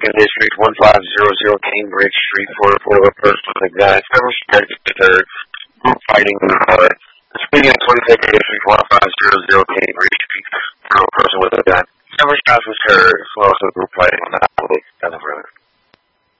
22nd District, 1500 Cambridge Street, for a person with a gun. Several suspects deterred. Group fighting in the car. Speaking of 22nd District, 1500 Cambridge Street, for a person with a gun. Several shots was heard, as well as a group fighting on the highway. Nothing further.